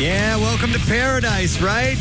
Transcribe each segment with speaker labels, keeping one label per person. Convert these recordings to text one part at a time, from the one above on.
Speaker 1: Yeah, welcome to paradise, right?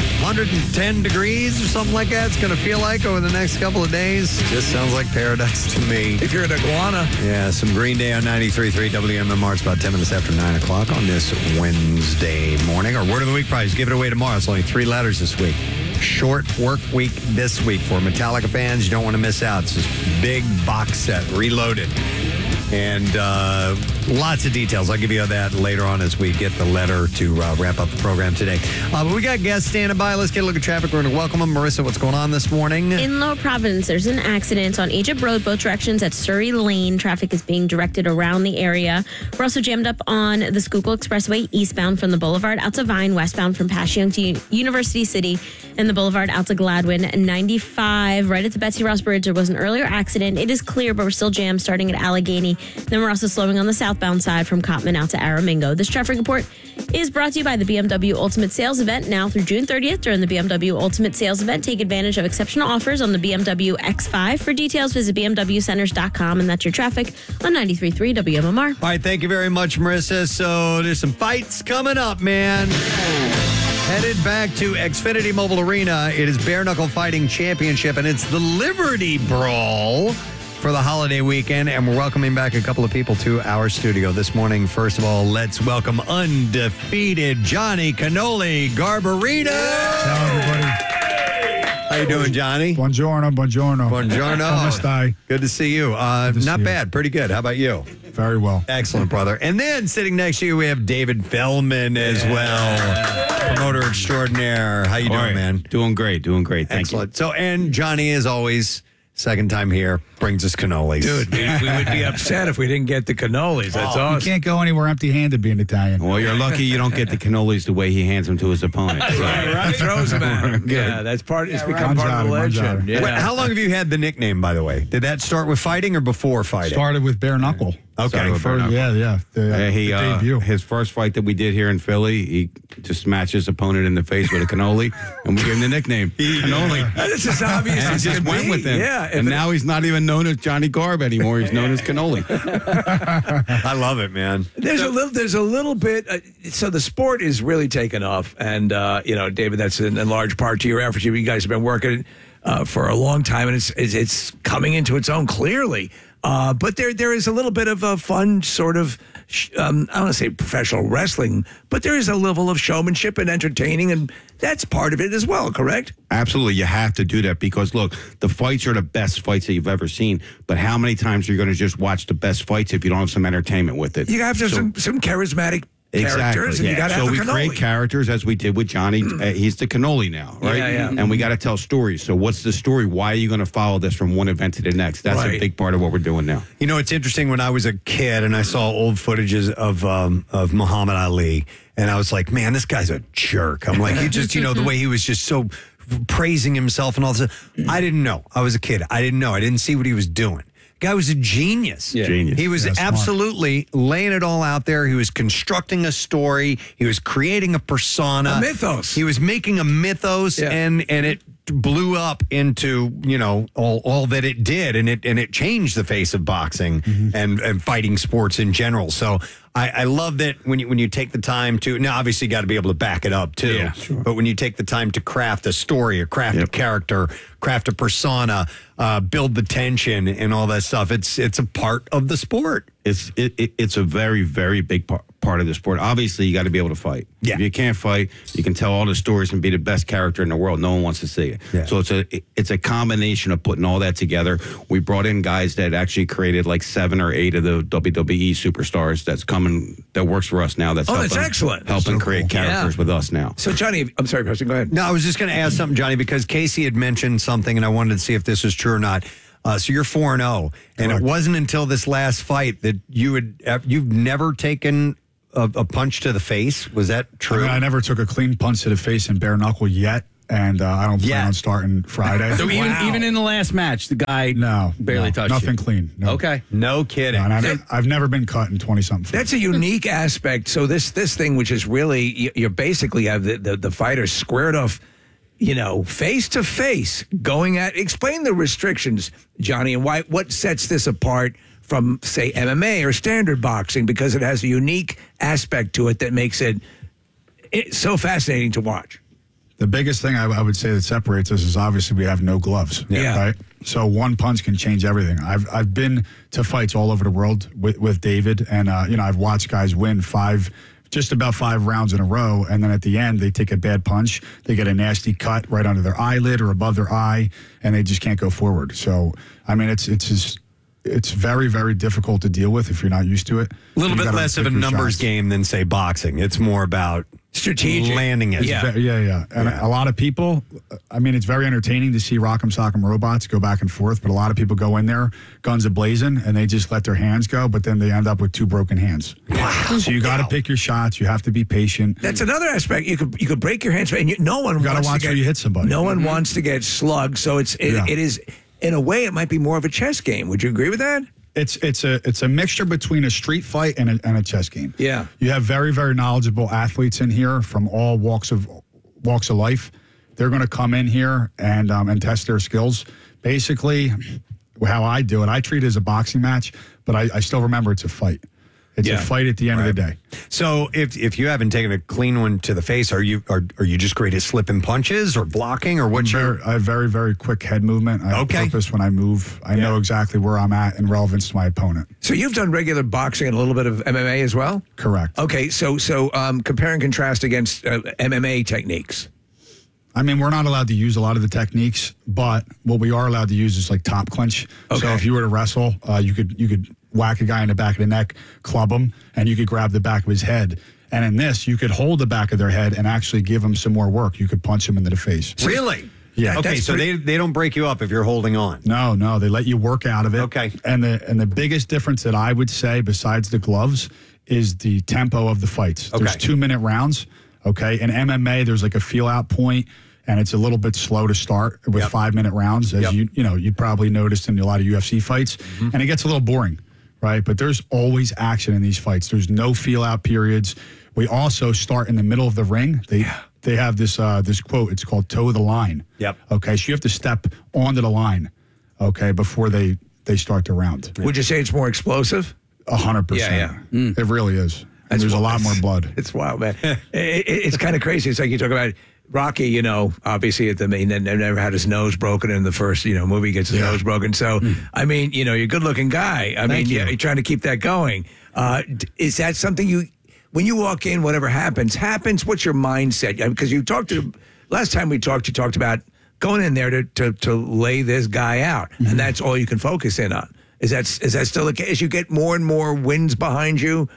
Speaker 1: 110 degrees or something like that. It's going to feel like over the next couple of days. Just sounds like paradise to me.
Speaker 2: If you're an iguana.
Speaker 1: Yeah, some Green Day on 93.3 WMMR. It's about 10 minutes after 9 o'clock on this Wednesday morning. Our Word of the Week prize. Give it away tomorrow. It's only 3 letters this week. Short work week this week for Metallica fans. You don't want to miss out. It's this big box set, reloaded. And lots of details. I'll give you that later on as we get the letter to wrap up the program today. But we got guests standing by. Let's get a look at traffic. We're going to welcome them. Marissa, what's going on this morning?
Speaker 3: In Lower Providence, there's an accident on Egypt Road, both directions at Surrey Lane. Traffic is being directed around the area. We're also jammed up on the Schuylkill Expressway eastbound from the Boulevard out to Vine, westbound from Passyunk to University City, and the Boulevard out to Gladwin. 95, right at the Betsy Ross Bridge, there was an earlier accident. It is clear, but we're still jammed starting at Allegheny. Then we're also slowing on the southbound side from Cottman out to Aramingo. This traffic report is brought to you by the BMW Ultimate Sales Event now through June 30th. During the BMW Ultimate Sales Event, take advantage of exceptional offers on the BMW X5. For details, visit bmwcenters.com, and that's your traffic on 93.3 WMMR.
Speaker 1: All right, thank you very much, Marissa. So there's some fights coming up, man. Headed back to Xfinity Mobile Arena. It is Bare Knuckle Fighting Championship, and it's the Liberty Brawl for the holiday weekend, and we're welcoming back a couple of people to our studio this morning. First of all, let's welcome undefeated Johnny Cannoli Garbarino.
Speaker 4: Ciao, everybody.
Speaker 1: How you doing, Johnny?
Speaker 4: Buongiorno.
Speaker 1: Buongiorno.
Speaker 4: Come stai?
Speaker 1: Good to see you. Not bad. Pretty good. How about you?
Speaker 4: Very well.
Speaker 1: Excellent, brother. And then sitting next to you, we have David Feldman as well. Promoter extraordinaire. How you doing, man?
Speaker 5: Doing great. Thank
Speaker 1: Excellent. So, and Johnny, as always, second time here, brings us cannolis.
Speaker 2: Dude, we would be upset if we didn't get the cannolis. That's
Speaker 4: You
Speaker 2: awesome.
Speaker 4: can't go anywhere empty-handed being Italian.
Speaker 5: you. Well, you're lucky you don't get the cannolis the way he hands them to his opponent.
Speaker 2: Right. He throws them at him. Yeah, that's part. It's become part of the legend.
Speaker 4: Mangiare.
Speaker 1: Wait,
Speaker 2: Yeah.
Speaker 1: how long have you had the nickname, by the way? Did that start with fighting or before fighting?
Speaker 4: Started with bare knuckle.
Speaker 1: Okay.
Speaker 5: Started with bare knuckle.
Speaker 4: Yeah. The debut.
Speaker 5: His first fight that we did here in Philly, he just smashed his opponent in the face with a cannoli, and we gave him the nickname Cannoli.
Speaker 2: This is obvious.
Speaker 5: And
Speaker 2: as
Speaker 5: just
Speaker 2: can
Speaker 5: went
Speaker 2: be.
Speaker 5: with him.
Speaker 2: Yeah.
Speaker 5: And now he's not even known as Johnny Garb anymore. He's known as Cannoli.
Speaker 1: I love it, man.
Speaker 2: There's a little bit. So the sport is really taken off, and David, that's in large part to your efforts. You guys have been working for a long time, and it's coming into its own clearly. But there is a little bit of a fun sort of, I don't want to say professional wrestling, but there is a level of showmanship and entertaining, and that's part of it as well, correct?
Speaker 5: Absolutely. You have to do that because, look, the fights are the best fights that you've ever seen. But how many times are you going to just watch the best fights if you don't have some entertainment with it?
Speaker 2: You have to have some charismatic characters, and you got to have
Speaker 5: So
Speaker 2: the
Speaker 5: we
Speaker 2: cannoli.
Speaker 5: create characters as we did with Johnny. He's the cannoli now, right?
Speaker 2: Yeah.
Speaker 5: And we got to tell stories. So what's the story? Why are you going to follow this from one event to the next? That's
Speaker 2: Right.
Speaker 5: a big part of what we're doing now.
Speaker 1: You know, it's interesting. When I was a kid and I saw old footages of Muhammad Ali, and I was like, man, this guy's a jerk. I'm like, he just, the way he was just so praising himself and all this. I didn't know. I was a kid. I didn't know. I didn't see what he was doing. Guy was a genius.
Speaker 5: Yeah. Genius.
Speaker 1: He was absolutely laying it all out there. He was constructing a story. He was creating a persona.
Speaker 2: A mythos.
Speaker 1: He was making a mythos, and it blew up into all that it did, and it changed the face of boxing and fighting sports in general. So I love that when you take the time to, now obviously you got to be able to back it up too.
Speaker 5: Yeah, sure.
Speaker 1: But when you take the time to craft a story, or craft a character, craft a persona, build the tension and all that stuff, it's a part of the sport.
Speaker 5: It's a very, very big part of the sport. Obviously, you got to be able to fight.
Speaker 1: Yeah.
Speaker 5: If you can't fight, you can tell all the stories and be the best character in the world. No one wants to see it.
Speaker 1: Yeah.
Speaker 5: So it's a combination of putting all that together. We brought in guys that actually created like 7 or 8 of the WWE superstars that works for us now. That's
Speaker 2: excellent.
Speaker 5: Helping create
Speaker 2: cool.
Speaker 5: characters with us now.
Speaker 2: So, Johnny, I'm sorry, Preston, go ahead.
Speaker 1: No, I was just going to ask something, Johnny, because Casey had mentioned something, and I wanted to see if this was true or not. So you're 4-0, and it wasn't until this last fight that you've never taken a punch to the face. Was that true?
Speaker 4: I never took a clean punch to the face in bare knuckle yet, and I don't plan on starting Friday.
Speaker 6: So even in the last match, the guy barely touched
Speaker 4: nothing
Speaker 6: you.
Speaker 4: clean. No.
Speaker 6: Okay.
Speaker 1: No kidding.
Speaker 4: No, and I've never been cut in 20-something.
Speaker 2: That's a unique aspect. So this thing, which is really, you basically have the fighters squared off, face to face, going at. Explain the restrictions, Johnny, and what sets this apart from, say, MMA or standard boxing, because it has a unique aspect to it that makes it it's so fascinating to watch.
Speaker 4: The biggest thing I would say that separates us is obviously we have no gloves.
Speaker 2: Yeah.
Speaker 4: Right. So one punch can change everything. I've been to fights all over the world with David, and I've watched guys win just about 5 rounds in a row, and then at the end they take a bad punch, they get a nasty cut right under their eyelid or above their eye, and they just can't go forward. So I mean, it's very, very difficult to deal with if you're not used to it.
Speaker 1: A little bit less of a numbers game than, say, boxing. It's more about
Speaker 2: strategic
Speaker 1: landing it.
Speaker 4: Yeah. And a lot of people, I mean, it's very entertaining to see Rock'em Sock'em Robots go back and forth, but a lot of people go in there, guns a-blazing, and they just let their hands go, but then they end up with 2 broken hands. Wow. So you got to pick your shots. You have to be patient.
Speaker 2: That's another aspect. You could break your hands, and no one
Speaker 4: got to watch where you hit somebody.
Speaker 2: No one wants to get slugged, so it is, in a way, it might be more of a chess game. Would you agree with that?
Speaker 4: It's a mixture between a street fight and a chess game.
Speaker 2: Yeah.
Speaker 4: You have very, very knowledgeable athletes in here from all walks of life. They're going to come in here and test their skills. Basically, how I do it, I treat it as a boxing match, but I still remember it's a fight. It's a fight at the end of the day.
Speaker 1: So if you haven't taken a clean one to the face, are you just great at slipping punches or blocking, or what's
Speaker 4: I have very, very quick head movement. I have purpose when I move. I know exactly where I'm at in relevance to my opponent.
Speaker 2: So you've done regular boxing and a little bit of MMA as well?
Speaker 4: Correct.
Speaker 2: Okay, so compare and contrast against MMA techniques.
Speaker 4: I mean, we're not allowed to use a lot of the techniques, but what we are allowed to use is like top clinch.
Speaker 2: Okay.
Speaker 4: So if you were to wrestle, you could whack a guy in the back of the neck, club him, and you could grab the back of his head. And in this, you could hold the back of their head and actually give them some more work. You could punch them into the face.
Speaker 1: Really?
Speaker 4: Yeah.
Speaker 1: Okay, so they don't break you up if you're holding on.
Speaker 4: No, they let you work out of it.
Speaker 1: Okay.
Speaker 4: And the biggest difference that I would say, besides the gloves, is the tempo of the fights.
Speaker 1: Okay.
Speaker 4: There's 2-minute rounds. Okay. In MMA, there's like a feel out point, and it's a little bit slow to start with 5-minute rounds, as you probably noticed in a lot of UFC fights, and it gets a little boring. Right, but there's always action in these fights. There's no feel-out periods. We also start in the middle of the ring. They have this quote. It's called "toe the line."
Speaker 1: Yep.
Speaker 4: Okay, so you have to step onto the line, okay, before they start the round.
Speaker 2: Would you say it's more explosive?
Speaker 4: 100%.
Speaker 2: Yeah.
Speaker 4: It really is. And there's a lot more blood.
Speaker 2: It's wild, man. It's kind of crazy. It's like you talk about Rocky, obviously he never had his nose broken in the first, movie, gets his nose broken. So, I mean, you're a good looking guy. I mean, you're trying to keep that going. Is that something when you walk in, whatever happens, what's your mindset? Because last time we talked, you talked about going in there to lay this guy out. And that's all you can focus in on. Is that still the case? As you get more and more wins behind you,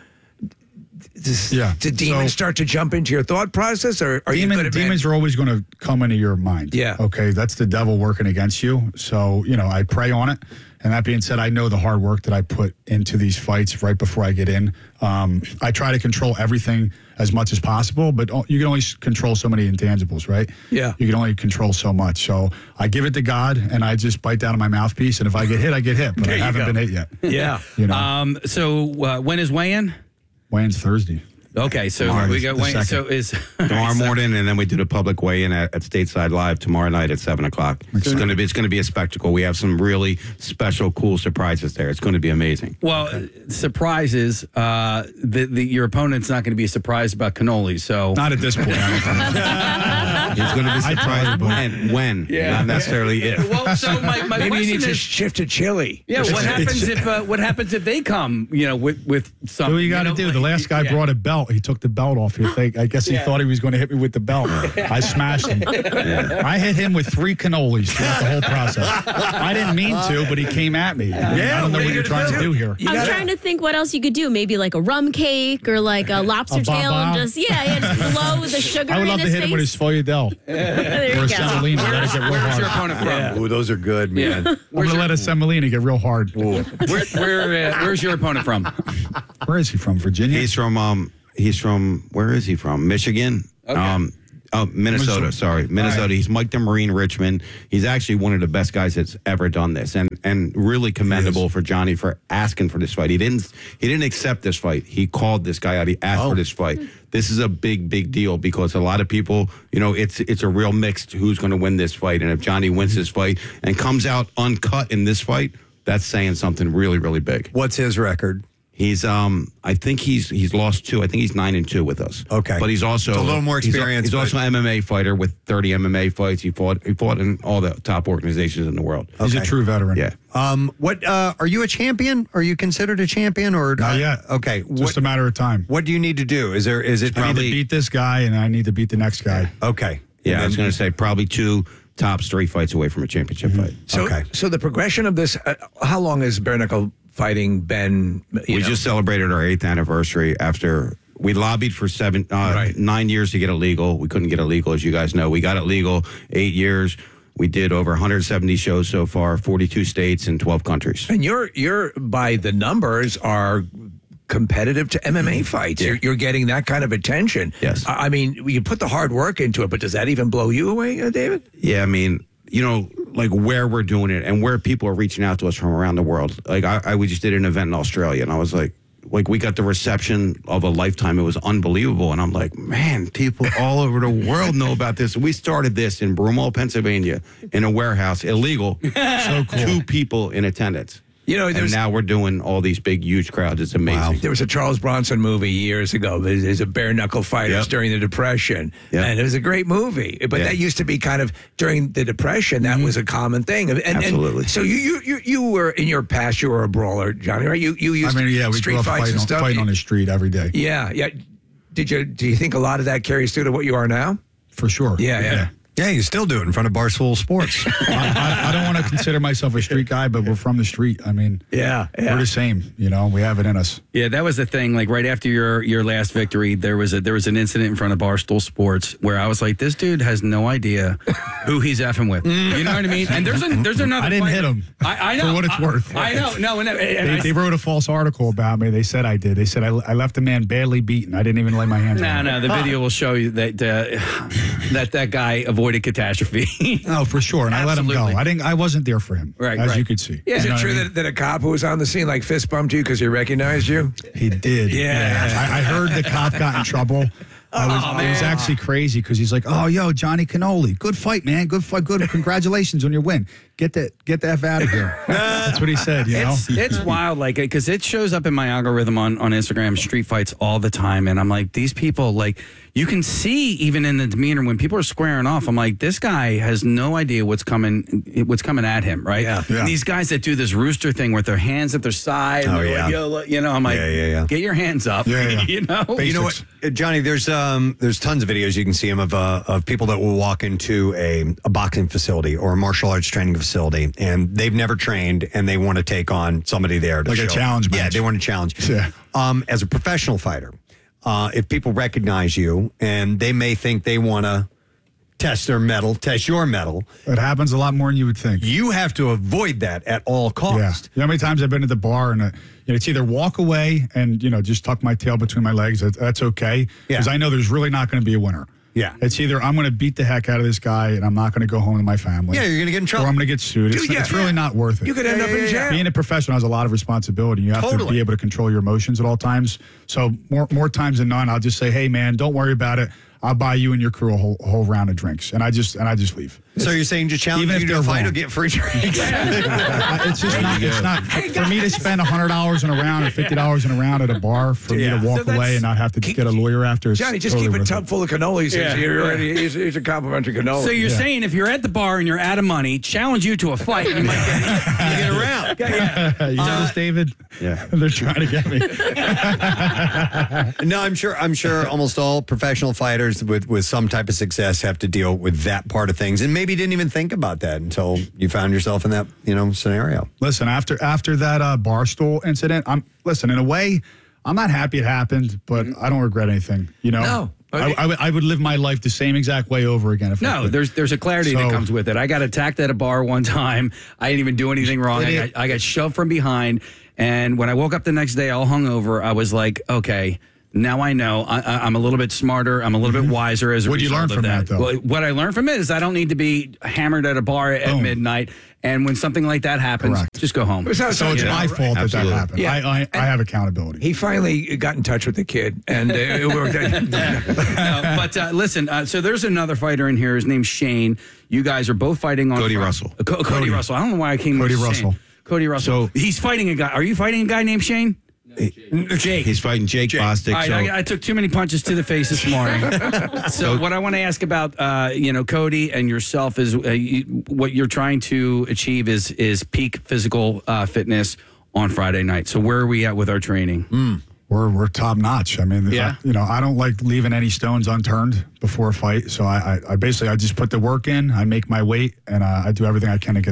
Speaker 2: do demons start to jump into your thought process, or are you good at
Speaker 4: demons are always going to come into your mind?
Speaker 2: Yeah.
Speaker 4: Okay, that's the devil working against you. So, I pray on it. And that being said, I know the hard work that I put into these fights right before I get in. I try to control everything as much as possible, but you can only control so many intangibles, right?
Speaker 2: Yeah.
Speaker 4: You can only control so much. So I give it to God, and I just bite down on my mouthpiece. And if I get hit, I get hit. But I haven't been hit yet.
Speaker 2: Yeah.
Speaker 6: So when is weigh-in?
Speaker 4: Weigh-in's Thursday.
Speaker 6: Okay, so we got weigh-in. So is
Speaker 5: tomorrow morning, and then we do the public weigh-in at Stateside Live tomorrow night at 7:00. It's going to be a spectacle. We have some really special, cool surprises there. It's going to be amazing.
Speaker 6: Well, surprises. Your opponent's not going to be surprised about cannolis. So
Speaker 4: not at this point.
Speaker 5: He's going to be surprised when, not necessarily if.
Speaker 6: Well, so my
Speaker 2: maybe
Speaker 6: question
Speaker 2: you need to
Speaker 6: is,
Speaker 2: shift to chili.
Speaker 6: Yeah, what happens if they come? With something.
Speaker 4: What you got to do? The last guy brought a belt. He took the belt off. I guess he thought he was going to hit me with the belt. I smashed him. I hit him with 3 cannolis throughout the whole process. I didn't mean to, but he came at me. I don't know what you're trying to do here.
Speaker 3: I'm trying to think what else you could do. Maybe like a rum cake or like a lobster tail, and just blow the sugar.
Speaker 4: I would love to hit him with his Foyadel or a Semolina. Let it get real hard.
Speaker 6: Where's your opponent from?
Speaker 1: Ooh, those are good, man.
Speaker 4: I'm going to let a Semolina get real hard.
Speaker 6: Where's your opponent from?
Speaker 4: Where is he from? Virginia?
Speaker 5: He's from where is he from? Michigan?
Speaker 6: Okay.
Speaker 5: Minnesota. Sorry, Minnesota. Right. He's Mike the Marine Richmond. He's actually one of the best guys that's ever done this, and really commendable for Johnny for asking for this fight. He didn't accept this fight. He called this guy out. He asked for this fight. This is a big deal because a lot of people, it's a real mixed who's going to win this fight, and if Johnny wins this fight and comes out uncut in this fight, that's saying something really, really big.
Speaker 1: What's his record?
Speaker 5: He's I think he's lost 2. I think he's 9-2 with us.
Speaker 1: Okay.
Speaker 5: But he's also
Speaker 1: So a little more experience,
Speaker 5: He's also an MMA fighter with 30 MMA fights. He fought in all the top organizations in the world.
Speaker 4: He's a true veteran.
Speaker 5: Yeah.
Speaker 1: What are you a champion? Are you considered a champion or
Speaker 4: Not yet.
Speaker 1: Okay.
Speaker 4: Just a matter of time.
Speaker 1: What do you need to do? Is it
Speaker 4: I need to
Speaker 1: probably
Speaker 4: beat this guy, and I need to beat the next guy.
Speaker 1: okay?
Speaker 5: Yeah, I was going to say probably 2 tops 3 fights away from a championship fight.
Speaker 2: So,
Speaker 1: Okay.
Speaker 2: so the progression of this, how long has bare knuckle fighting been?
Speaker 5: We just celebrated our 8th anniversary after we lobbied for 9 years to get it legal. We couldn't get it legal, as you guys know. We got it legal 8 years. We did over 170 shows so far, 42 states and 12 countries.
Speaker 2: And you're by the numbers are competitive to MMA fights.
Speaker 5: Yeah.
Speaker 2: You're getting that kind of attention.
Speaker 5: Yes.
Speaker 2: I mean, you put the hard work into it, but does that even blow you away, David?
Speaker 5: Yeah, I mean, like where we're doing it and where people are reaching out to us from around the world. Like we just did an event in Australia, and I was like we got the reception of a lifetime. It was unbelievable. And I'm like, man, people all over the world know about this. We started this in Broomall, Pennsylvania, in a warehouse, illegal. So cool. 2 people in attendance. And now we're doing all these big, huge crowds. It's amazing.
Speaker 1: Wow.
Speaker 2: There was a Charles Bronson movie years ago. There's a bare knuckle fighters during the Depression, and it was a great movie. But that used to be kind of during the Depression. That was a common thing.
Speaker 5: Absolutely.
Speaker 2: And so you were in your past. You were a brawler, Johnny, right? You used
Speaker 4: we
Speaker 2: street
Speaker 4: grew up
Speaker 2: fights and stuff.
Speaker 4: fighting on the street every day.
Speaker 2: Yeah. Do you think a lot of that carries through to what you are now?
Speaker 4: For sure.
Speaker 2: Yeah.
Speaker 1: Yeah, you still do it in front of Barstool Sports.
Speaker 4: I don't want to consider myself a street guy, but we're from the street. I mean,
Speaker 2: Yeah.
Speaker 4: we're the same. We have it in us.
Speaker 6: Yeah, that was the thing. Like right after your last victory, there was an incident in front of Barstool Sports where I was like, this dude has no idea who he's effing with. You know what I mean? And there's another.
Speaker 4: I didn't
Speaker 6: fight.
Speaker 4: hit him.
Speaker 6: I know
Speaker 4: For what it's worth.
Speaker 6: I know. No,
Speaker 4: They wrote a false article about me. They said I did. They said I left the man badly beaten. I didn't even lay my hands on him.
Speaker 6: No, the video will show you that that guy avoided catastrophe.
Speaker 4: Oh, for sure. And
Speaker 6: Absolutely.
Speaker 4: I let him go. I wasn't there for him, as you could see.
Speaker 6: Yeah.
Speaker 2: Is
Speaker 4: You
Speaker 2: it
Speaker 4: know
Speaker 2: true
Speaker 4: what I mean?
Speaker 2: that a cop who was on the scene like fist bumped you because he recognized you?
Speaker 4: He did.
Speaker 2: Yeah.
Speaker 4: I heard the cop got in trouble. It was actually crazy because he's like, "Oh, yo, Johnny Cannoli, good fight, man, good fight, good. Congratulations on your win. Get the F out of here." That's what he said.
Speaker 6: It's wild, like, because it shows up in my algorithm on Instagram, street fights all the time, and I'm like, these people, like, you can see even in the demeanor when people are squaring off. I'm like, this guy has no idea what's coming at him, right?
Speaker 2: Yeah.
Speaker 4: Yeah.
Speaker 6: These guys that do this rooster thing with their hands at their side, and they're like, yo, I'm like, get your hands up,
Speaker 4: Yeah.
Speaker 6: you know.
Speaker 1: You know what, Johnny? There's tons of videos you can see of people that will walk into a boxing facility or a martial arts training facility, and they've never trained, and they want to take on somebody there to
Speaker 4: Like a
Speaker 1: show.
Speaker 4: challenge
Speaker 1: Yeah,
Speaker 4: match.
Speaker 1: they want to challenge.
Speaker 4: Yeah.
Speaker 1: As a professional fighter, if people recognize you and they may think they want to test your metal,
Speaker 4: It happens a lot more than you would think.
Speaker 1: you have to avoid that at all
Speaker 4: Yeah.
Speaker 1: costs.
Speaker 4: You know how many times I've been at the bar and it's either walk away and just tuck my tail between my legs. That's okay because
Speaker 1: Yeah.
Speaker 4: I know there's really not going to be a winner.
Speaker 1: Yeah.
Speaker 4: It's either I'm going to beat the heck out of this guy and I'm not going to go home to my family.
Speaker 1: Yeah, you're going to get in
Speaker 4: Or
Speaker 1: trouble.
Speaker 4: I'm going to get sued. It's really not worth it.
Speaker 2: You could end up in jail.
Speaker 4: Being a professional has a lot of responsibility. You have to
Speaker 1: Totally.
Speaker 4: be able to control your emotions at all times. So more times than not, I'll just say, "Hey, man, don't worry about it. I'll buy you and your crew a whole round of drinks," and I just leave.
Speaker 1: So you're saying just challenge
Speaker 4: Even if
Speaker 1: you to a
Speaker 4: they're
Speaker 1: fight
Speaker 4: wrong.
Speaker 1: or get free drinks?
Speaker 4: It's just not. It's not for me to spend $100 in a round or $50 in a round at a bar for me to walk
Speaker 2: So that's-
Speaker 4: away and not have to get a lawyer after. It's
Speaker 2: Johnny, just
Speaker 4: totally
Speaker 2: keep a
Speaker 4: worth
Speaker 2: tub
Speaker 4: it.
Speaker 2: full of cannolis.
Speaker 6: Yeah.
Speaker 2: Here's a complimentary cannoli.
Speaker 6: So you're saying if you're at the bar and you're out of money, challenge you to a fight, you might get
Speaker 1: around.
Speaker 4: You know this, David?
Speaker 5: Yeah.
Speaker 4: They're trying to get me.
Speaker 1: No, I'm sure almost all professional fighters with some type of success have to deal with that part of things, and maybe didn't even think about that until you found yourself in that scenario.
Speaker 4: Listen, after that Barstool incident, in a way, I'm not happy it happened, but I don't regret anything.
Speaker 2: No.
Speaker 4: I would live my life the same exact way over again. If I
Speaker 6: No,
Speaker 4: could.
Speaker 6: there's a clarity that
Speaker 4: So-
Speaker 6: comes with it. I got attacked at a bar one time. I didn't even do anything wrong. I got shoved from behind. And when I woke up the next day all hungover, I was like, okay, now I know. I'm a little bit smarter. I'm a little bit wiser as a
Speaker 4: What'd you
Speaker 6: result
Speaker 4: learn
Speaker 6: of
Speaker 4: from that, though?
Speaker 6: Well, what I learned from it is I don't need to be hammered at a bar at
Speaker 4: Boom.
Speaker 6: midnight. And when something like that happens,
Speaker 4: Correct.
Speaker 6: just go home.
Speaker 2: So
Speaker 4: So it's my fault that
Speaker 5: Absolutely.
Speaker 4: happened.
Speaker 2: Yeah.
Speaker 4: I have accountability.
Speaker 2: He finally got in touch with the kid, and it worked out.
Speaker 6: No, but listen, so there's another fighter in here. His name's Shane. You guys are both fighting on
Speaker 5: Cody
Speaker 6: front-
Speaker 5: Russell.
Speaker 6: Cody Russell. I don't know why I came
Speaker 4: Cody
Speaker 6: with Shane.
Speaker 4: Russell.
Speaker 6: Cody Russell.
Speaker 5: So-
Speaker 6: He's fighting a guy. Are you fighting a guy named Shane? Jake.
Speaker 5: He's fighting Jake Bostic.
Speaker 6: All right, I took too many punches to the face this morning. So what I want to ask about, Cody and yourself is what you're trying to achieve is peak physical fitness on Friday night. So where are we at with our training?
Speaker 4: We're top notch. I mean,
Speaker 6: Yeah.
Speaker 4: I don't like leaving any stones unturned before a fight. So I basically just put the work in. I make my weight, and I do everything I can to get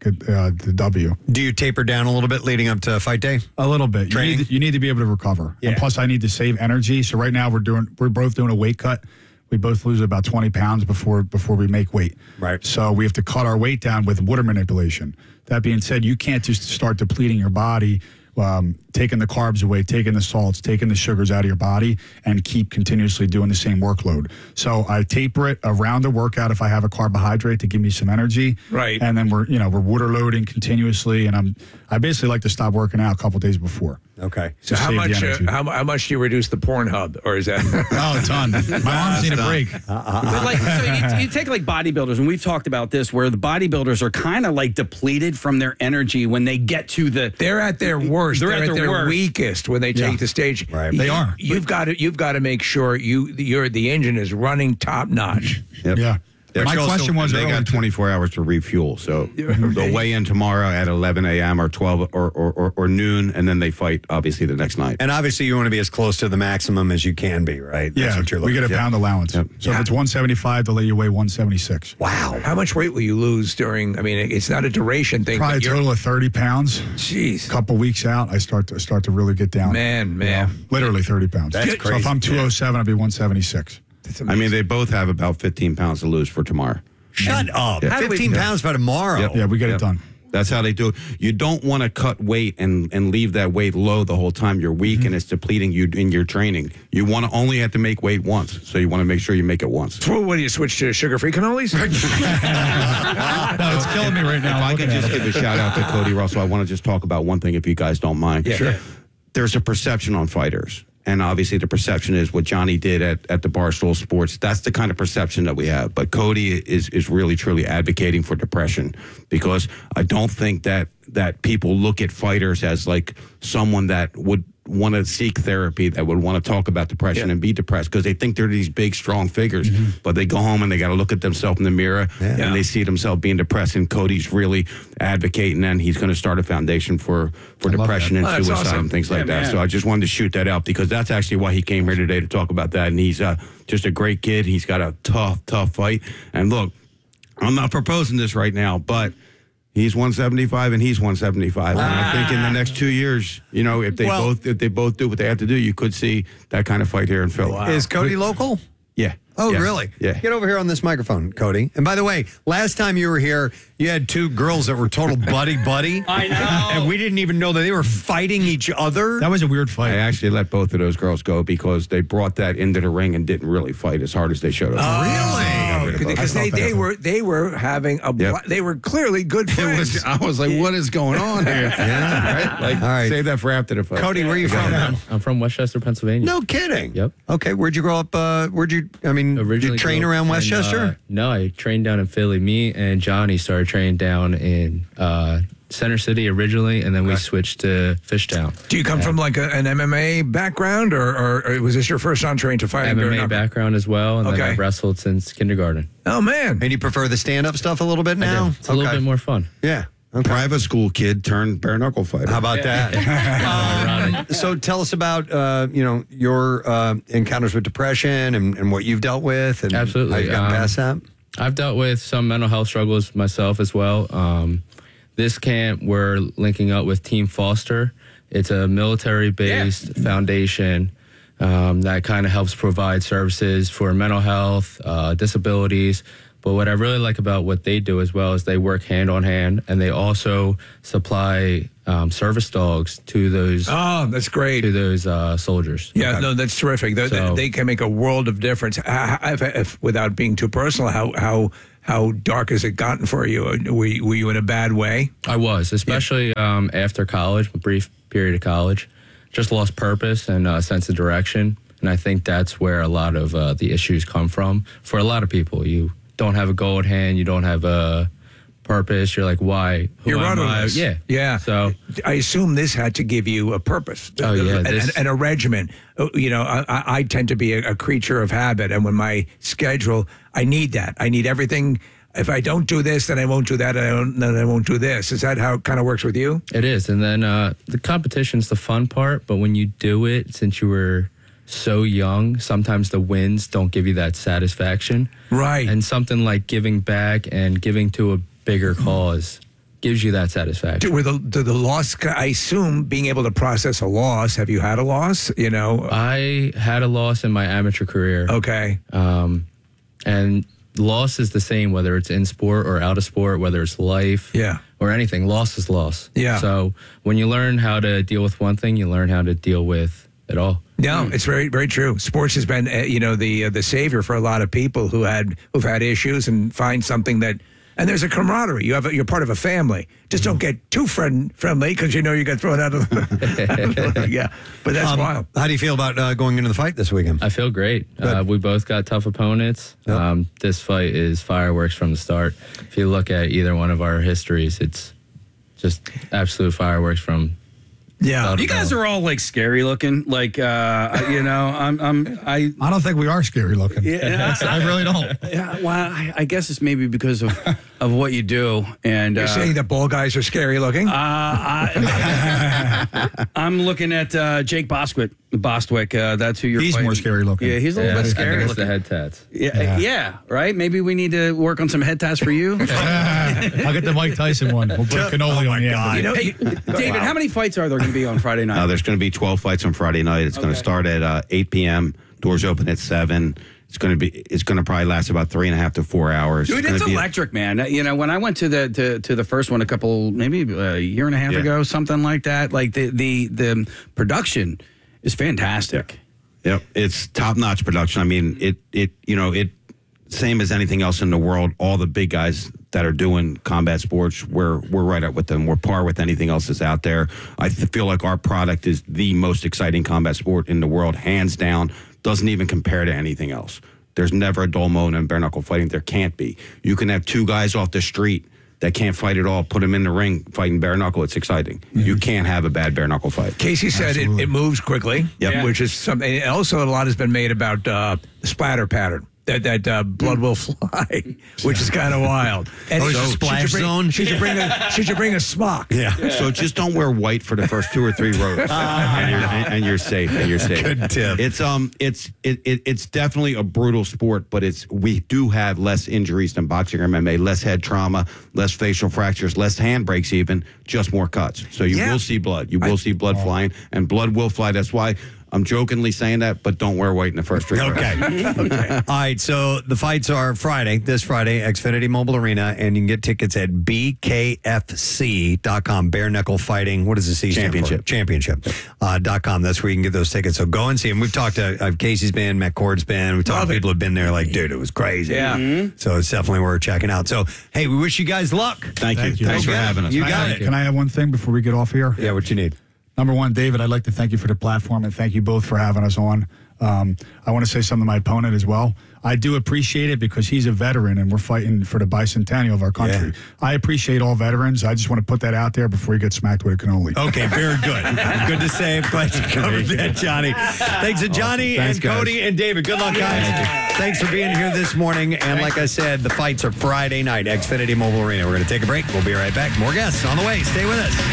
Speaker 4: the W.
Speaker 1: Do you taper down a little bit leading up to fight day?
Speaker 4: A little bit.
Speaker 1: Training?
Speaker 4: You need to be able to recover.
Speaker 1: Yeah.
Speaker 4: And plus, I need to save energy. So right now we're both doing a weight cut. We both lose about 20 pounds before we make weight.
Speaker 1: Right.
Speaker 4: So we have to cut our weight down with water manipulation. That being said, you can't just start depleting your body, taking the carbs away, taking the salts, taking the sugars out of your body, and keep continuously doing the same workload. So I taper it around the workout if I have a carbohydrate to give me some energy.
Speaker 2: Right.
Speaker 4: And then we're water loading continuously, and I basically like to stop working out a couple days before.
Speaker 1: Okay.
Speaker 2: So
Speaker 4: to
Speaker 2: how
Speaker 4: save the
Speaker 2: much?
Speaker 4: energy.
Speaker 2: How much do you reduce the Pornhub, or is that?
Speaker 4: Oh, a ton. My arms need a break.
Speaker 6: But like, so you take like bodybuilders, and we've talked about this, where the bodybuilders are kind of like depleted from their energy when they get to the.
Speaker 2: They're at their worst.
Speaker 6: They're at their worst.
Speaker 2: weakest when they take the stage.
Speaker 1: Right.
Speaker 4: They are.
Speaker 2: You've got to make sure the engine is running top notch.
Speaker 5: Yep.
Speaker 4: Yeah.
Speaker 5: They're
Speaker 4: My
Speaker 5: also-
Speaker 4: question was
Speaker 5: they
Speaker 4: earlier
Speaker 5: got 24 hours to refuel, so they'll weigh in tomorrow at 11 a.m. or 12 or noon, and then they fight obviously the next night.
Speaker 1: And obviously, you want to be as close to the maximum as you can be, right? That's
Speaker 4: Yeah,
Speaker 1: what you're
Speaker 4: we
Speaker 1: looking
Speaker 4: get a
Speaker 1: for.
Speaker 4: pound allowance.
Speaker 5: Yep.
Speaker 4: So if it's 175, they'll let you weigh 176.
Speaker 1: Wow.
Speaker 2: How much weight will you lose during? I mean, it's not a duration thing.
Speaker 4: Probably a
Speaker 2: but you're-
Speaker 4: total of 30 pounds.
Speaker 2: Jeez.
Speaker 4: A couple weeks out, I start to really get down.
Speaker 2: Man.
Speaker 4: Literally 30 pounds.
Speaker 1: That's
Speaker 4: So
Speaker 1: crazy.
Speaker 4: if I'm 207, I'll be 176.
Speaker 2: That's
Speaker 5: I mean,
Speaker 2: amazing.
Speaker 5: they both have about 15 pounds to lose for tomorrow.
Speaker 1: Shut up.
Speaker 6: How do we-
Speaker 1: 15 pounds by tomorrow.
Speaker 5: Yep.
Speaker 4: Yeah, we get it done.
Speaker 5: That's how they do it. You don't want to cut weight and leave that weight low the whole time. You're weak and it's depleting you in your training. You want to only have to make weight once, so you want to make sure you make it once.
Speaker 2: Well, what do you switch to sugar-free cannolis?
Speaker 4: No, it's killing me right now.
Speaker 5: If I could just give a shout out to Cody Russell, I want to just talk about one thing, if you guys don't mind.
Speaker 2: Yeah. Sure.
Speaker 5: There's a perception on fighters. And obviously the perception is what Johnny did at the Barstool Sports. That's the kind of perception that we have. But Cody is really, truly advocating for depression, because I don't think that people look at fighters as like someone that would want to seek therapy, that would want to talk about depression and be depressed, because they think they're these big, strong figures. But they go home and they got to look at themselves in the mirror and they see themselves being depressed. And Cody's really advocating, and he's going to start a foundation for depression and
Speaker 2: Oh, that's
Speaker 5: suicide
Speaker 2: awesome.
Speaker 5: and things like that.
Speaker 6: man.
Speaker 5: So I just wanted to shoot that out, because that's actually why he came here today to talk about that. And he's just a great kid. He's got a tough fight. And look, I'm not proposing this right now, but he's 175 and he's 175. And I think in the next 2 years, if they both do what they have to do, you could see that kind of fight here in Philly.
Speaker 1: Is Cody local?
Speaker 5: Yeah.
Speaker 1: Oh,
Speaker 5: Yeah.
Speaker 1: really?
Speaker 5: Yeah.
Speaker 1: Get over here on this microphone, Cody. And by the way, last time you were here, you had two girls that were total buddy-buddy.
Speaker 6: I know.
Speaker 1: And we didn't even know that they were fighting each other.
Speaker 4: That was a weird
Speaker 5: I
Speaker 4: fight.
Speaker 5: actually let both of those girls go because they brought that into the ring and didn't really fight as hard as they should have.
Speaker 1: Really?
Speaker 2: Because they were having a
Speaker 5: Yep.
Speaker 2: they were clearly good friends.
Speaker 5: I was like, what is going on here?
Speaker 1: Yeah.
Speaker 5: Right? Like,
Speaker 1: All right.
Speaker 5: save that for after the fight.
Speaker 1: Cody, where are you from?
Speaker 7: I'm from Westchester, Pennsylvania.
Speaker 1: No kidding.
Speaker 7: Yep.
Speaker 1: Okay, where'd you grow up? Did you
Speaker 7: Originally
Speaker 1: train
Speaker 7: grew up
Speaker 1: around
Speaker 7: in,
Speaker 1: Westchester?
Speaker 7: No, I trained down in Philly. Me and Johnny started training down in Center City originally, and then we switched to Fishtown.
Speaker 2: Do you come from like an MMA background, or was this your first entree into fighting?
Speaker 7: MMA background as well, and then
Speaker 2: Okay.
Speaker 7: I've wrestled since kindergarten.
Speaker 2: Oh man.
Speaker 1: And you prefer the stand-up stuff a little bit now?
Speaker 7: It's a little bit more fun.
Speaker 1: Yeah. Okay.
Speaker 5: Private school kid turned bare knuckle fighter.
Speaker 1: How about that? So tell us about your encounters with depression and what you've dealt with, and
Speaker 7: Absolutely.
Speaker 1: how you've gotten past that.
Speaker 7: I've dealt with some mental health struggles myself as well. This camp, we're linking up with Team Foster. It's a military-based foundation that kind of helps provide services for mental health, disabilities. But what I really like about what they do as well is they work hand on hand, and they also supply service dogs to those
Speaker 2: Oh, that's great.
Speaker 7: to those soldiers.
Speaker 2: Yeah, no, that's terrific.
Speaker 7: So-
Speaker 2: They can make a world of difference. If, without being too personal, how dark has it gotten for you? Were you in a bad way?
Speaker 7: I was, especially after college, a brief period of college. Just lost purpose and sense of direction. And I think that's where a lot of the issues come from. For a lot of people, you don't have a goal at hand, you don't have a purpose. You're like, why? Who
Speaker 2: You're
Speaker 7: am I?
Speaker 2: rudderless.
Speaker 7: Yeah.
Speaker 2: Yeah.
Speaker 7: So
Speaker 2: I assume this had to give you a purpose.
Speaker 7: Oh, yeah,
Speaker 2: And a regimen. You know, I tend to be a creature of habit. And when my schedule, I need that. I need everything. If I don't do this, then I won't do that. Then I won't do this. Is that how it kind of works with you?
Speaker 7: it is. And then the competition's the fun part. But when you do it, since you were so young, sometimes the wins don't give you that satisfaction.
Speaker 2: Right.
Speaker 7: And something like giving back and giving to a bigger cause gives you that satisfaction.
Speaker 2: Do the loss, I assume being able to process a loss, have you had a loss? You know?
Speaker 7: I had a loss in my amateur career.
Speaker 2: Okay.
Speaker 7: And loss is the same, whether it's in sport or out of sport, whether it's life
Speaker 2: Yeah.
Speaker 7: or anything. Loss is loss.
Speaker 2: Yeah.
Speaker 7: So when you learn how to deal with one thing, you learn how to deal with it all.
Speaker 2: No, it's very, very true. Sports has been, the savior for a lot of people who've had issues and find something that, and there's a camaraderie. You're part of a family. Just don't get too friendly because you know you got thrown out of the yeah. But that's wild.
Speaker 1: How do you feel about going into the fight this weekend?
Speaker 7: I feel great. We both got tough opponents.
Speaker 1: Yep.
Speaker 7: This fight is fireworks from the start. If you look at either one of our histories, it's just absolute fireworks from.
Speaker 2: Yeah.
Speaker 6: You guys are all like scary looking. Like, I
Speaker 4: don't think we are scary looking.
Speaker 6: Yeah.
Speaker 4: I really don't.
Speaker 6: Yeah, well, I guess it's maybe because of what you do. And
Speaker 2: You're saying that ball guys are scary looking?
Speaker 6: I'm looking at Jake Bostwick. That's who you're
Speaker 4: He's
Speaker 6: fighting.
Speaker 4: more scary looking.
Speaker 6: Yeah, he's a little bit
Speaker 7: I
Speaker 6: scary
Speaker 7: think it's the
Speaker 6: looking.
Speaker 7: head tats.
Speaker 6: Yeah, right? Maybe we need to work on some head tats for you.
Speaker 4: I'll get the Mike Tyson one. We'll put cannoli on the end.
Speaker 6: Hey, David, how many fights are there going to be on Friday night?
Speaker 5: There's going to be 12 fights on Friday night. It's going to start at 8 p.m. Doors open at 7. It's going to probably last about 3.5 to 4 hours.
Speaker 6: Dude, it's electric, man. You know, when I went to the first one maybe a year and a half ago, something like that, like the production is fantastic.
Speaker 5: Yep, it's top-notch production. I mean, it same as anything else in the world. All the big guys that are doing combat sports, we're right up with them. We're par with anything else that's out there. I feel like our product is the most exciting combat sport in the world, hands down. Doesn't even compare to anything else. There's never a dull moment in bare knuckle fighting. There can't be. You can have two guys off the street that can't fight at all, put them in the ring fighting bare knuckle. It's exciting. Mm-hmm. You can't have a bad bare knuckle fight.
Speaker 2: Casey said it moves quickly,
Speaker 5: Yep.
Speaker 2: which is something. And also, a lot has been made about the splatter pattern. That blood will fly, which is kind of wild. And
Speaker 1: it's a splash zone?
Speaker 2: Should you bring a smock?
Speaker 1: Yeah.
Speaker 5: So just don't wear white for the first 2 or 3 rows, and you're safe.
Speaker 1: Good tip.
Speaker 5: It's definitely a brutal sport, but we do have less injuries than boxing or MMA, less head trauma, less facial fractures, less hand breaks, even just more cuts. So you will see blood. You will see blood flying, and blood will fly. That's why I'm jokingly saying that, but don't wear white in the first 3 rows.
Speaker 1: Okay. All right. So the fights are this Friday, Xfinity Mobile Arena, and you can get tickets at bkfc.com. Bare Knuckle Fighting. What does the C stand for? Championship.com. That's where you can get those tickets. So go and see them. We've talked to Casey's been, McCord's been. We've talked to people who've been there like, dude, it was crazy.
Speaker 2: Yeah.
Speaker 1: Mm-hmm. So it's definitely worth checking out. So, hey, we wish you guys luck.
Speaker 5: Thank you. Thanks for having us.
Speaker 1: You got it.
Speaker 4: Can I have one thing before we get off here?
Speaker 1: Yeah, what you need.
Speaker 4: Number one, David, I'd like to thank you for the platform and thank you both for having us on. I want to say something to my opponent as well. I do appreciate it because he's a veteran and we're fighting for the bicentennial of our country.
Speaker 1: Yeah.
Speaker 4: I appreciate all veterans. I just want to put that out there before you get smacked with a cannoli.
Speaker 1: Okay, very good. Good to say. I'm glad you covered that, Johnny. Thanks to Johnny
Speaker 5: Thanks,
Speaker 1: and Cody
Speaker 5: guys.
Speaker 1: and David. Good luck, guys. Thanks for being here this morning. And like I said, the fights are Friday night, Xfinity Mobile Arena. We're going to take a break. We'll be right back. More guests on the way. Stay with us.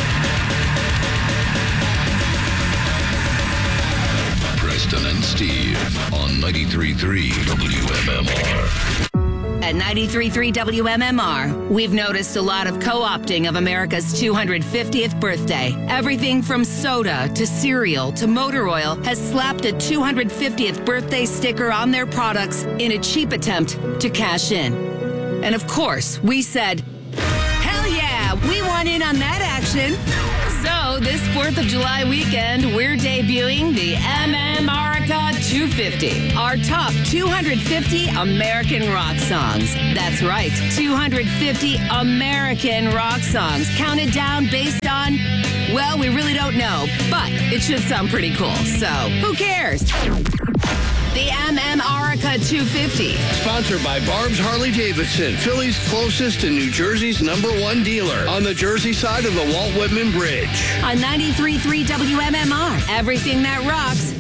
Speaker 8: Preston and Steve on 93.3 WMMR.
Speaker 9: At 93.3 WMMR, we've noticed a lot of co-opting of America's 250th birthday. Everything from soda to cereal to motor oil has slapped a 250th birthday sticker on their products in a cheap attempt to cash in. And of course, we said, hell yeah, we want in on that action. So this 4th of July weekend, we're debuting the MMRica 250, our top 250 American rock songs. That's right, 250 American rock songs, counted down based on, well, we really don't know, but it should sound pretty cool, so who cares? The MM-Arica 250.
Speaker 10: Sponsored by Barb's Harley Davidson, Philly's closest to New Jersey's #1 dealer on the Jersey side of the Walt Whitman Bridge.
Speaker 9: On 93.3 WMMR. Everything that rocks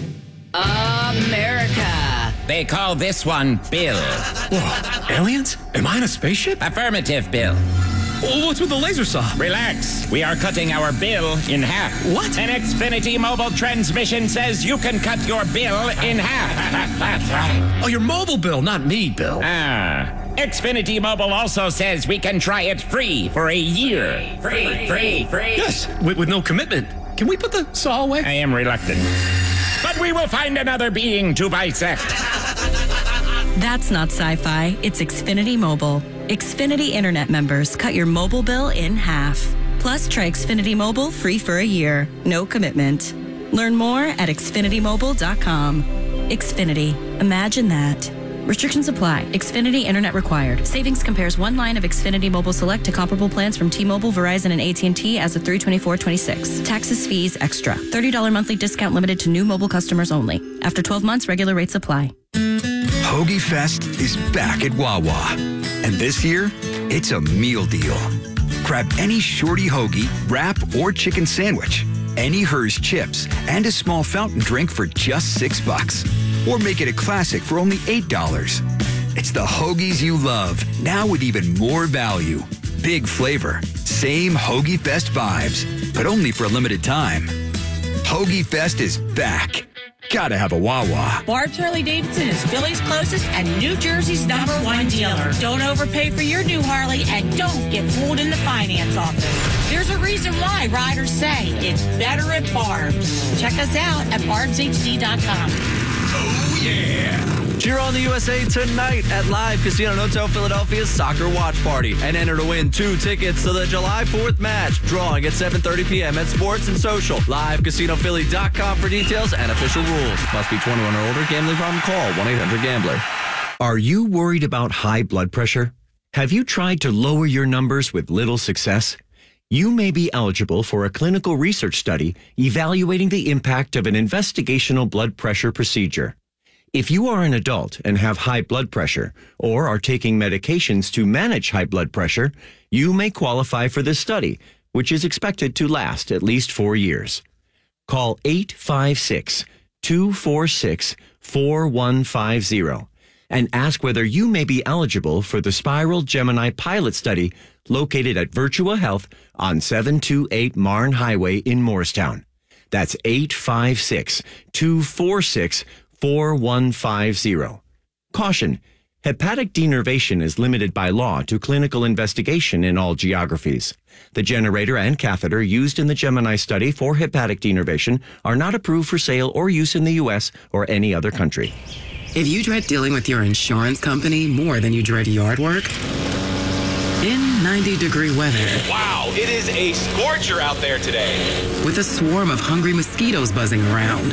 Speaker 9: America.
Speaker 11: They call this one Bill.
Speaker 12: Whoa, aliens? Am I in a spaceship?
Speaker 11: Affirmative, Bill.
Speaker 12: What's with the laser saw?
Speaker 11: Relax. We are cutting our bill in half.
Speaker 12: What?
Speaker 11: An Xfinity mobile transmission says you can cut your bill in half.
Speaker 12: Oh, your mobile bill, not me, Bill.
Speaker 11: Xfinity Mobile also says we can try it free for a year. Free.
Speaker 12: Yes, with no commitment. Can we put the saw away?
Speaker 11: I am reluctant. But we will find another being to bisect.
Speaker 13: That's not sci-fi. It's Xfinity Mobile. Xfinity Internet members cut your mobile bill in half. Plus, try Xfinity Mobile free for a year. No commitment. Learn more at xfinitymobile.com. Xfinity. Imagine that. Restrictions apply. Xfinity Internet required. Savings compares one line of Xfinity Mobile Select to comparable plans from T-Mobile, Verizon, and AT&T as of 3/24/26. Taxes, fees, extra. $30 monthly discount limited to new mobile customers only. After 12 months, regular rates apply.
Speaker 14: Hoagie Fest is back at Wawa. And this year, it's a meal deal. Grab any shorty hoagie, wrap, or chicken sandwich, any Hers chips, and a small fountain drink for just $6. Or make it a classic for only $8. It's the hoagies you love, now with even more value. Big flavor, same Hoagie Fest vibes, but only for a limited time. Hoagie Fest is back. Gotta have a Wawa.
Speaker 15: Barb's Harley Davidson is Philly's closest and New Jersey's #1 dealer. Don't overpay for your new Harley and don't get pulled in the finance office. There's a reason why riders say it's better at Barb's. Check us out at barbshd.com.
Speaker 12: Oh, yeah.
Speaker 16: Cheer on the USA tonight at Live Casino and Hotel Philadelphia's soccer watch party and enter to win 2 tickets to the July 4th match. Drawing at 7:30 p.m. at Sports and Social. LiveCasinoPhilly.com for details and official rules. Must be 21 or older. Gambling problem? Call 1-800-GAMBLER.
Speaker 17: Are you worried about high blood pressure? Have you tried to lower your numbers with little success? You may be eligible for a clinical research study evaluating the impact of an investigational blood pressure procedure. If you are an adult and have high blood pressure or are taking medications to manage high blood pressure, you may qualify for this study, which is expected to last at least 4 years. Call 856-246-4150 and ask whether you may be eligible for the Spiral Gemini pilot study located at Virtua Health on 728 Marne Highway in Morristown. That's 856-246-4150. Caution, hepatic denervation is limited by law to clinical investigation in all geographies. The generator and catheter used in the Gemini study for hepatic denervation are not approved for sale or use in the U.S. or any other country.
Speaker 18: If you dread dealing with your insurance company more than you dread yard work, in 90-degree weather.
Speaker 19: Wow, it is a scorcher out there today.
Speaker 18: With a swarm of hungry mosquitoes buzzing around.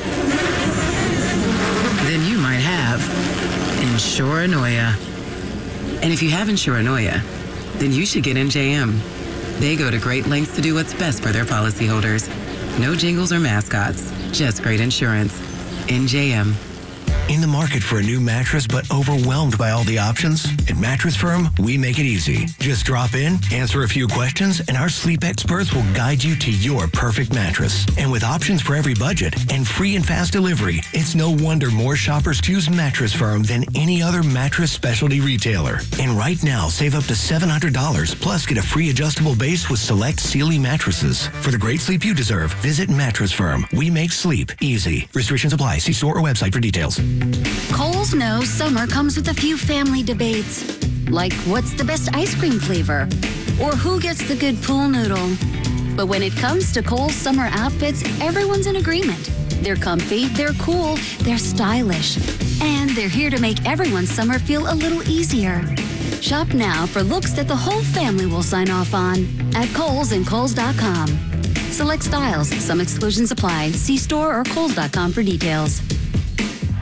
Speaker 18: Then you might have Insuranoia. And if you have Insuranoia, then you should get NJM. They go to great lengths to do what's best for their policyholders. No jingles or mascots, just great insurance. NJM.
Speaker 20: In the market for a new mattress but overwhelmed by all the options? At Mattress Firm, we make it easy. Just drop in, answer a few questions, and our sleep experts will guide you to your perfect mattress. And with options for every budget and free and fast delivery, it's no wonder more shoppers choose Mattress Firm than any other mattress specialty retailer. And right now, save up to $700 plus get a free adjustable base with select Sealy mattresses. For the great sleep you deserve, visit Mattress Firm. We make sleep easy. Restrictions apply. See store or website for details.
Speaker 21: Kohl's knows summer comes with a few family debates, like what's the best ice cream flavor, or who gets the good pool noodle. But when it comes to Kohl's summer outfits, everyone's in agreement. They're comfy, they're cool, they're stylish, and they're here to make everyone's summer feel a little easier. Shop now for looks that the whole family will sign off on at Kohl's and Kohl's.com. Select styles, some exclusions apply. See store or Kohl's.com for details.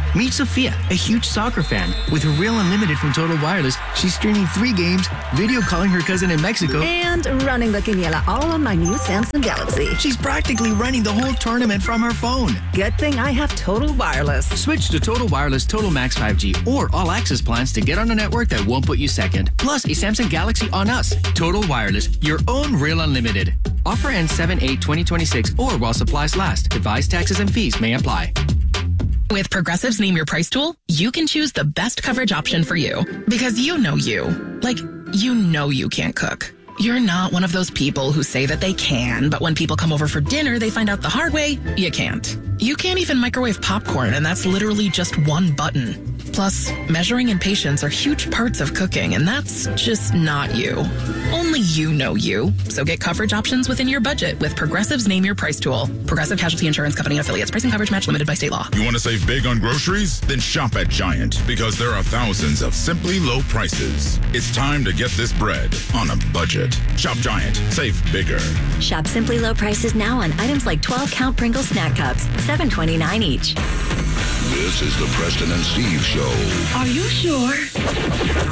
Speaker 3: Meet Sophia, a huge soccer fan. With her Real Unlimited from Total Wireless, she's streaming 3 games, video calling her cousin in Mexico,
Speaker 22: and running the quiniela all on my new Samsung Galaxy.
Speaker 3: She's practically running the whole tournament from her phone.
Speaker 22: Good thing I have Total Wireless.
Speaker 3: Switch to Total Wireless Total Max 5G or All Access plans to get on a network that won't put you second. Plus, a Samsung Galaxy on us. Total Wireless, your own Real Unlimited. Offer ends 7/8/2026 or while supplies last. Device taxes and fees may apply.
Speaker 23: With Progressive's Name Your Price tool, you can choose the best coverage option for you. Because you know you. Like, you know you can't cook. You're not one of those people who say that they can, but when people come over for dinner, they find out the hard way, you can't. You can't even microwave popcorn, and that's literally just one button. Plus, measuring and patience are huge parts of cooking, and that's just not you. Only you know you. So get coverage options within your budget with Progressive's Name Your Price tool. Progressive Casualty Insurance Company and affiliates. Price and coverage match limited by state law.
Speaker 24: You want to save big on groceries? Then shop at Giant, because there are thousands of simply low prices. It's time to get this bread on a budget. Shop Giant. Save bigger.
Speaker 25: Shop Simply Low prices now on items like 12-count Pringles snack cups, $7.29 each.
Speaker 8: This is the Preston and Steve Show.
Speaker 15: Are you sure?